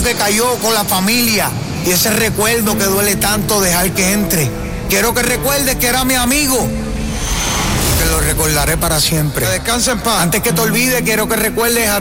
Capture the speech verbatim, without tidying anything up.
que cayó con la familia y ese recuerdo que duele tanto dejar que entre. Quiero que recuerdes que era mi amigo, que lo recordaré para siempre. Que descanse en paz. Antes que te olvides, quiero que recuerdes a